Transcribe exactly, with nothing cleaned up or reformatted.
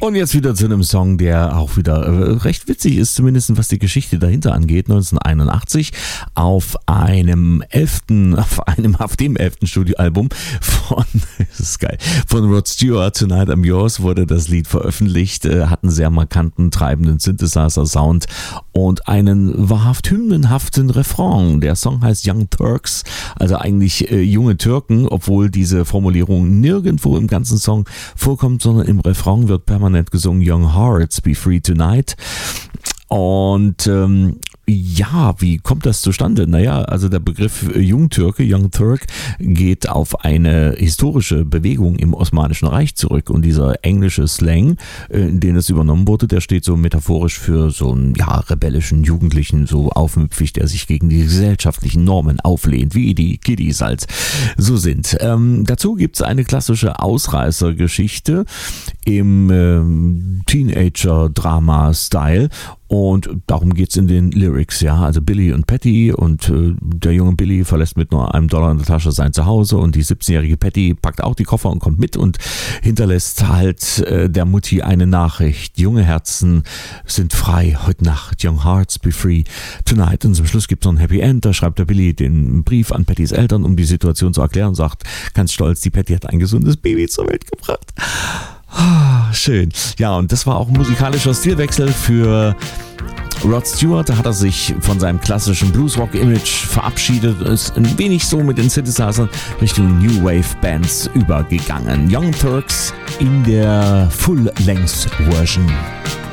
Und jetzt wieder zu einem Song, der auch wieder äh, recht witzig ist, zumindest was die Geschichte dahinter angeht. neunzehnhunderteinundachtzig auf einem elften, auf einem, auf dem elften Studioalbum von, das ist geil, von Rod Stewart, Tonight I'm Yours, wurde das Lied veröffentlicht, äh, hat einen sehr markanten, treibenden Synthesizer-Sound und einen wahrhaft hymnenhaften Refrain. Der Song heißt Young Turks, also eigentlich äh, junge Türken, obwohl diese Formulierung nirgendwo im ganzen Song vorkommt, sondern im Refrain wird permanent gesungen, Young Hearts, be free tonight. Und ähm, ja, wie kommt das zustande? Naja, also der Begriff Jungtürke, Young Turk, geht auf eine historische Bewegung im Osmanischen Reich zurück. Und dieser englische Slang, in den es übernommen wurde, der steht so metaphorisch für so einen ja, rebellischen Jugendlichen, so aufmüpfig, der sich gegen die gesellschaftlichen Normen auflehnt, wie die Kiddies halt so sind. Ähm, dazu gibt's eine klassische Ausreißergeschichte im ähm, Teenager-Drama-Style. Und darum geht's in den Lyrics, ja. Also Billy und Patty und äh, der junge Billy verlässt mit nur einem Dollar in der Tasche sein Zuhause und die siebzehnjährige Patty packt auch die Koffer und kommt mit und hinterlässt halt äh, der Mutti eine Nachricht. Junge Herzen sind frei heute Nacht. Young Hearts be free tonight. Und zum Schluss gibt's noch ein Happy End. Da schreibt der Billy den Brief an Pattys Eltern, um die Situation zu erklären und sagt ganz stolz, die Patty hat ein gesundes Baby zur Welt gebracht. Ah, schön. Ja, und das war auch ein musikalischer Stilwechsel für Rod Stewart. Da hat er sich von seinem klassischen Bluesrock-Image verabschiedet, ist ein wenig so mit den Synthesizern Richtung New Wave Bands übergegangen. Young Turks in der Full-Length-Version.